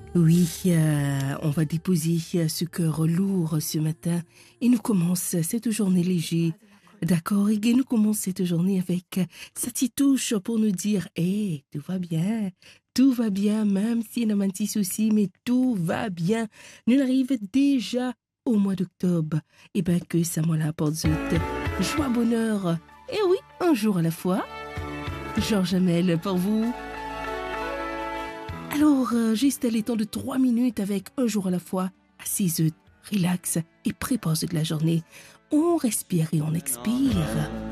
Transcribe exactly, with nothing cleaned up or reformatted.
Oui, euh, on va déposer euh, ce cœur lourd ce matin et nous commence cette journée léger. D'accord, et nous commence cette journée avec euh, sa petite touche pour nous dire, hé, tout va bien, tout va bien, même s'il y a un petit souci, mais tout va bien. Nous arrivons déjà au mois d'octobre. Et bien que ça moi apporte joie, bonheur, et oui, un jour à la fois. Georges Hamel pour vous. Alors, euh, j'installe les temps de trois minutes avec un jour à la fois, assise, relax et prépose de la journée. On respire et on expire.